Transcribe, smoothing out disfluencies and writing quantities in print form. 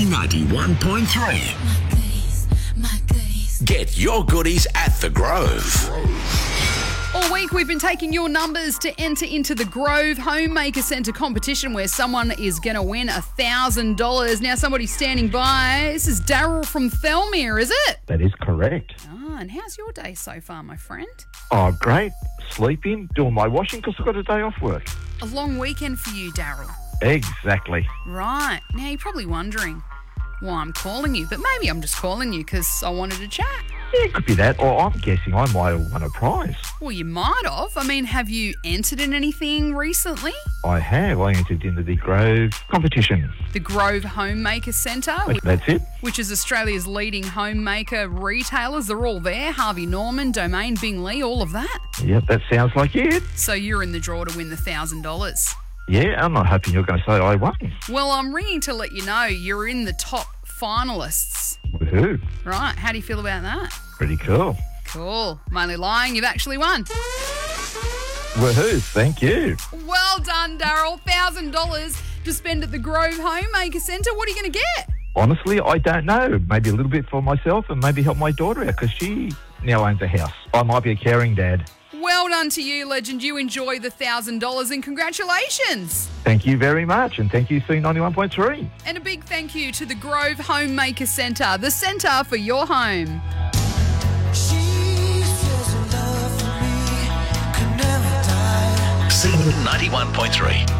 91.3. Get your goodies at The Grove. All week we've been taking your numbers to enter into the Grove Homemaker Centre competition where someone is going to win $1,000. Now somebody's standing by. This is Daryl from Thelmere, is it? That is correct. And how's your day so far, my friend? Oh, great. Sleeping, doing my washing because I've got a day off work. A long weekend for you, Daryl. Exactly. Right. Now you're probably wondering why I'm calling you, but maybe I'm just calling you because I wanted to chat. Yeah, it could be that. Or I'm guessing I might have won a prize. Well, you might have. I mean, have you entered in anything recently? I have. I entered into the Grove competition. The Grove Homemaker Centre, That's it. which is Australia's leading homemaker retailers. They're all there. Harvey Norman, Domain, Bingley, all of that. Yep, that sounds like it. So you're in the draw to win the $1,000. Yeah, I'm not hoping you're going to say I won. Well, I'm ringing to let you know you're in the top finalists. Woohoo. Right, how do you feel about that? Pretty cool. Cool. I'm only lying, you've actually won. Woohoo, thank you. Well done, Daryl. $1,000 to spend at the Grove Homemaker Centre. What are you going to get? Honestly, I don't know. Maybe a little bit for myself and maybe help my daughter out because she now owns a house. I might be a caring dad. Well done to you, legend. You enjoy the $1,000 and congratulations. Thank you very much, and thank you, C91.3. And a big thank you to the Grove Homemaker Centre, the centre for your home. C91.3.